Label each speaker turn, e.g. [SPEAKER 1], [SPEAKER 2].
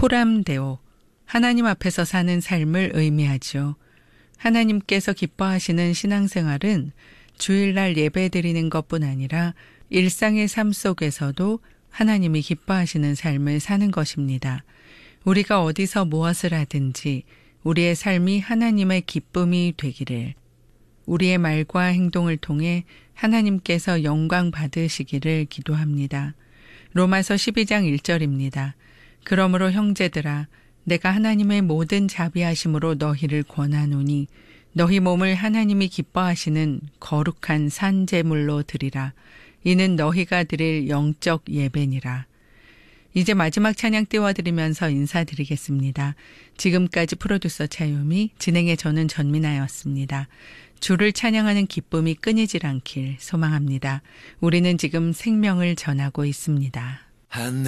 [SPEAKER 1] 코람데오, 하나님 앞에서 사는 삶을 의미하죠. 하나님께서 기뻐하시는 신앙생활은 주일날 예배드리는 것뿐 아니라 일상의 삶 속에서도 하나님이 기뻐하시는 삶을 사는 것입니다. 우리가 어디서 무엇을 하든지 우리의 삶이 하나님의 기쁨이 되기를, 우리의 말과 행동을 통해 하나님께서 영광 받으시기를 기도합니다. 로마서 12장 1절입니다. 그러므로 형제들아, 내가 하나님의 모든 자비하심으로 너희를 권하노니 너희 몸을 하나님이 기뻐하시는 거룩한 산 제물로 드리라. 이는 너희가 드릴 영적 예배니라. 이제 마지막 찬양 띄워드리면서 인사드리겠습니다. 지금까지 프로듀서 차요미, 진행의 저는 전민아였습니다. 주를 찬양하는 기쁨이 끊이질 않길 소망합니다. 우리는 지금 생명을 전하고 있습니다.